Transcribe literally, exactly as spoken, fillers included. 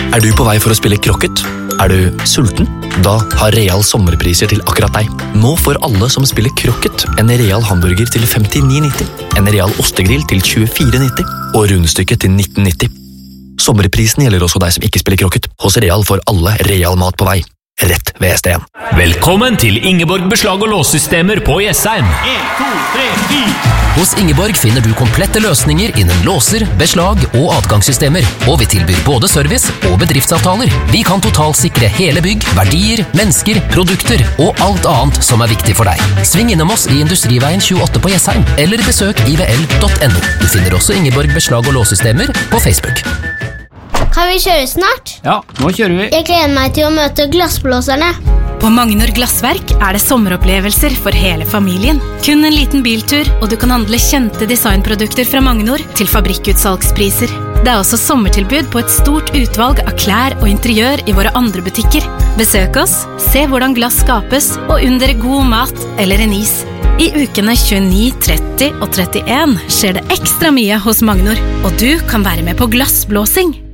Er du på vei for å spille krokket? Er du sulten? Da har Real sommerpriser til akkurat deg. Nå får alle som spiller krokket en Real hamburger til femtini nitti, en Real ostegrill til tjuefire nitti og rundstykket til nitten nitti. Sommerprisen gjelder også deg som ikke spiller krokket. Hos Real får alle Real mat på vei. Rett ved S D en. Velkommen til Ingeborg Beslag- og låssystemer på Jessheim. en, to, tre, fire. Hos Ingeborg finner du komplette løsninger innen låser, beslag og adgangssystemer. Og vi tilbyr både service og bedriftsavtaler. Vi kan totalsikre hele bygg, verdier, mennesker, produkter og alt annet som er viktig for deg. Sving innom oss i Industriveien tjueåtte på Jessheim, eller besøk i v l punktum no. Du finner også Ingeborg Beslag- og låssystemer på Facebook. Kan vi kjøre snart? Ja, nå kjører vi. Jeg gleder meg til å møte glassblåserne. På Magnor Glassverk er det sommeropplevelser for hele familien. Kun en liten biltur, og du kan handle kjente designprodukter fra Magnor til fabrikkutsalgspriser. Det er også sommertilbud på et stort utvalg av klær og interiør i våre andre butikker. Besøk oss, se hvordan glass skapes, og under god mat eller en is. I ukene tjueni, tretti og trettien skjer det ekstra mye hos Magnor, og du kan være med på glassblåsing.